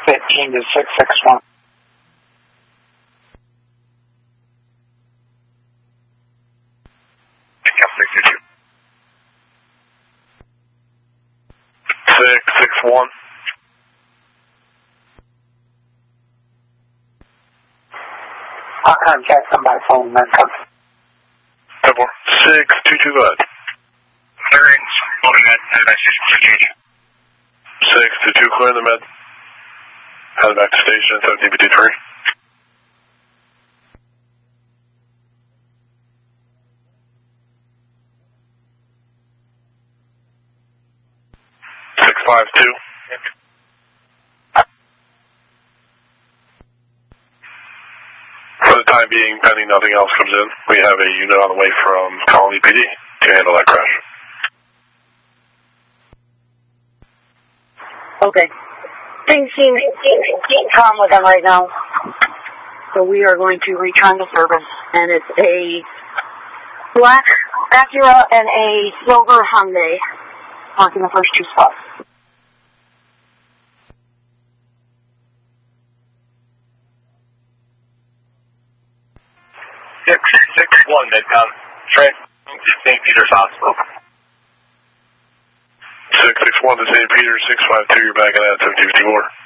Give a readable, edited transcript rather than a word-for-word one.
15 to 661. Pick up 622. 661. I'll contact them by phone then. 622, go ahead. Clearance, loading at Halifax Station for change. 622, clear the med. Head back to station, 1753. For the time being, pending nothing else comes in, we have a unit on the way from Colony PD to handle that crash. Okay. Things seem calm with them right now. So we are going to return to service. And it's a black Acura and a silver Hyundai parking the first two spots. 661, Midtown. Transferring to St. Peter's Hospital. 661 to St. Peter's, 652, you're back at 1754.